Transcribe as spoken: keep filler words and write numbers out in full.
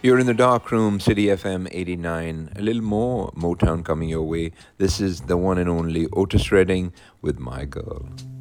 You're in the dark room, City F M eighty-nine. A little more Motown coming your way. This is the one and only Otis Redding with My Girl.